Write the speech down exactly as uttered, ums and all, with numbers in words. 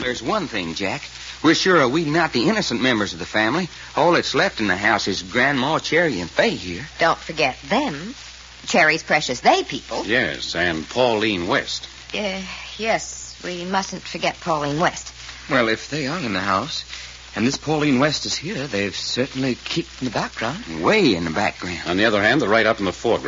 there's one thing, Jack. We're sure are weeding out the innocent members of the family. All that's left in the house is Grandma, Cherry, and Fay here. Don't forget them. Cherry's precious they people. Yes, and Pauline West. Uh, yes, we mustn't forget Pauline West. Well, if they are in the house, and this Pauline West is here, they've certainly kept in the background. Way in the background. On the other hand, they're right up in the foreground.